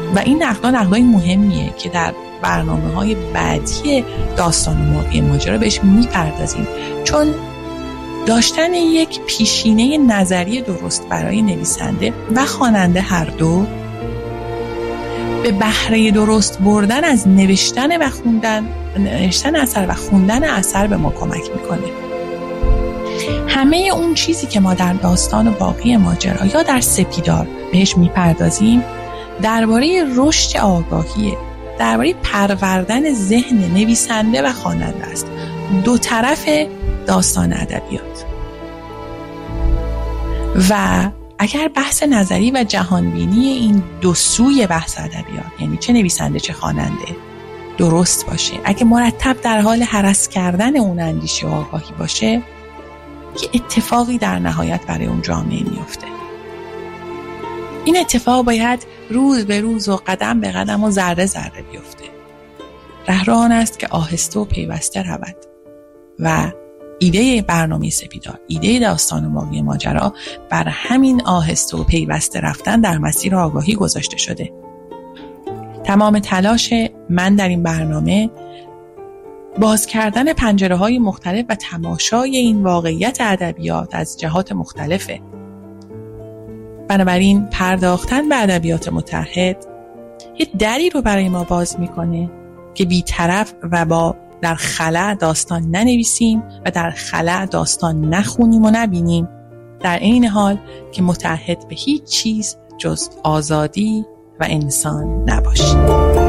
و این نقدهای مهمیه که در برنامه‌های بعدی داستان مرغی ماجرا بهش میپردازیم، چون داشتن یک پیشینه نظری درست برای نویسنده و خواننده هر دو به بهره درست بردن از نوشتن اثر و خوندن اثر به ما کمک میکنه. همه اون چیزی که ما در داستان باقی ماجرا یا در سپیدار بهش میپردازیم درباره رشد آگاهیه، درباره پروردن ذهن نویسنده و خواننده است، دو طرف داستان ادبیات. و اگر بحث نظری و جهانبینی این دو سوی بحث ادبیات، یعنی چه نویسنده چه خواننده، درست باشه، اگه مرتب در حال هرس کردن اون اندیشه و آگاهی باشه، یه اتفاقی در نهایت برای اون جامعه میفته. این اتفاق باید روز به روز و قدم به قدم و ذره ذره بیفته. راه آن است که آهسته و پیوسته رود. و ایده برنامه سپیدار، ایده داستان باقی ماجرا بر همین آهسته و پیوسته رفتن در مسیر آگاهی گذاشته شده. تمام تلاش من در این برنامه باز کردن پنجره‌های مختلف و تماشای این واقعیت ادبیات از جهات مختلفه. بنابراین پرداختن به ادبیات متحد یه دری رو برای ما باز میکنه که بی‌طرف و در خلأ داستان ننویسیم و در خلأ داستان نخونیم و نبینیم، در عین حال که متحد به هیچ چیز جز آزادی و انسان نباشیم.